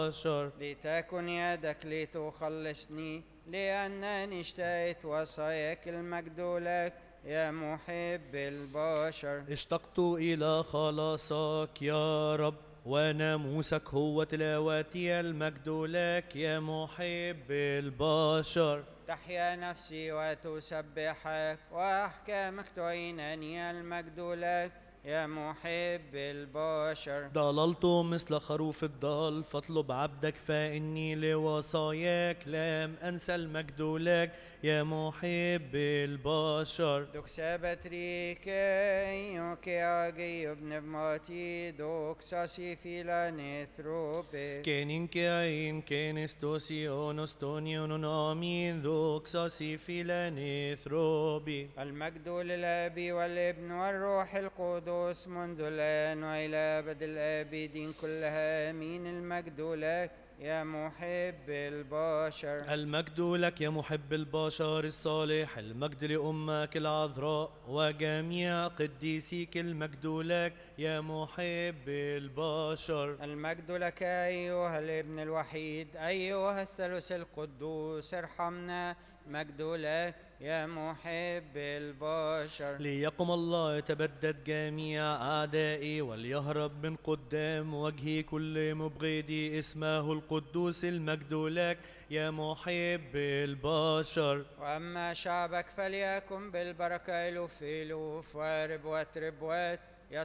البشر. لتكن يدك لتخلصني، لأنني اشتهيت وصاياك المجد لك يا محب البشر. اشتقت إلى خلاصك يا رب، وناموسك هو تلاوتي، المجد لك يا محب البشر. تحيا نفسي وتسبحك، وأحكامك تعينني، المجد لك يا محب البشر. ضللت مثل خروف الضال، فاطلب عبدك فإني لوصاياك لم أنسى، المجد لك يا محب البشر. Doxa Patrique, che agi pneumati, doxa si fila netrope. كين كاين كينستوسي أونستونيون آمين دوكساسي فيلاني ثروبي. المجد للاب والابن والروح القدس منذ الآن وإلى أبد الآبدين كلها آمين. المجد لك يا محب البشر. المجد لك يا محب البشر الصالح، المجد لأمك العذراء وجميع قديسيك، المجد لك يا محب البشر. المجد لك أيها الابن الوحيد، أيها الثالوث القدوس ارحمنا، مجد لك يا محب البشر. ليقم الله يتبدد جميع أعدائي، وليهرب من قدام وجهي كل مبغضي اسمه القدوس، المجد لك يا محب البشر. وأما شعبك فليكن بالبركة ألوف ألوف وربوات ربوات،